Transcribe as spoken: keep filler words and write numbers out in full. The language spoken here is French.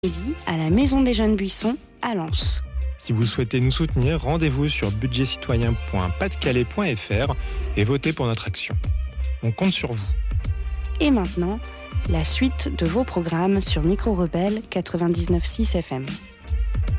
Midi à la Maison des Jeunes Buissons à Lens. Si vous souhaitez nous soutenir, rendez-vous sur budget citoyen point pas de calais point f r et votez pour notre action. On compte sur vous. Et maintenant, la suite de vos programmes sur Micro Rebelle quatre-vingt-dix-neuf virgule six F M.